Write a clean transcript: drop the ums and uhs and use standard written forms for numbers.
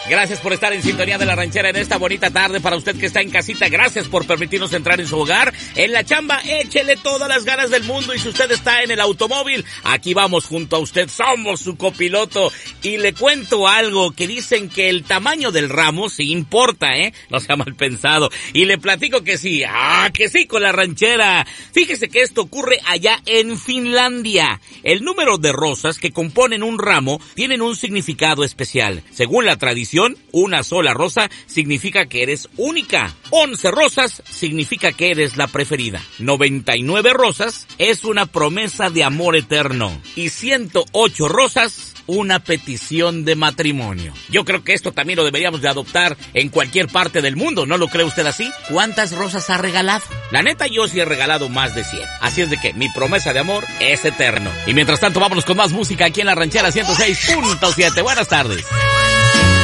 Gracias por estar en sintonía de La Ranchera en esta bonita tarde. Para usted que está en casita, gracias por permitirnos entrar en su hogar. En la chamba, échele todas las ganas del mundo. Y si usted está en el automóvil, aquí vamos junto a usted. Somos su copiloto. Y le cuento algo, que dicen que el tamaño del ramo sí importa, no sea mal pensado. Y le platico que sí, que sí con La Ranchera. Fíjese que esto ocurre allá en Finlandia. El número de rosas que componen un ramo tienen un significado especial. Según la tradición, una sola rosa significa que eres única. 11 rosas significa que eres la preferida. 99 rosas es una promesa de amor eterno. Y 108 rosas, una petición de matrimonio. Yo creo que esto también lo deberíamos de adoptar en cualquier parte del mundo, ¿no lo cree usted así? ¿Cuántas rosas ha regalado? La neta, yo sí he regalado más de 100. Así es de que mi promesa de amor es eterno. Y mientras tanto, vámonos con más música aquí en La Ranchera 106.7. Buenas tardes.